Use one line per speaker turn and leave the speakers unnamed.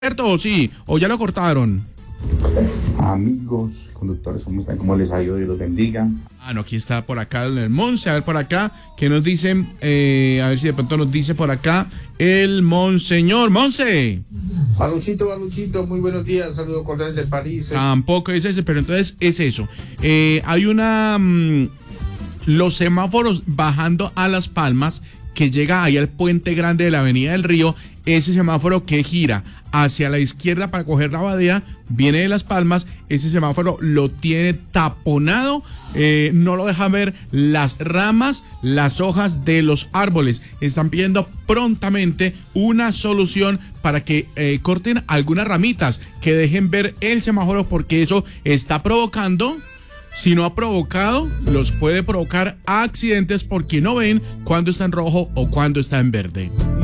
¿Cierto o sí? ¿O ya lo cortaron?
Amigos, conductores, ¿cómo están? ¿Cómo les ha ido? Dios los bendiga.
Ah, no, aquí está por acá el Monse. A ver por acá, ¿qué nos dicen? A ver si de pronto nos dice por acá el Monseñor. ¡Monse!
Baluchito, muy buenos días. Saludos cordiales de París.
Tampoco es ese, pero entonces es eso. Hay una... los semáforos bajando a Las Palmas, que llega ahí al puente grande de la Avenida del Río. Ese semáforo que gira hacia la izquierda para coger la Abadía, viene de Las Palmas. Ese semáforo lo tiene taponado, no lo deja ver las ramas, las hojas de los árboles. Están pidiendo prontamente una solución para que corten algunas ramitas, que dejen ver el semáforo, porque eso está provocando... Si no ha provocado, los puede provocar accidentes porque no ven cuando está en rojo o cuando está en verde.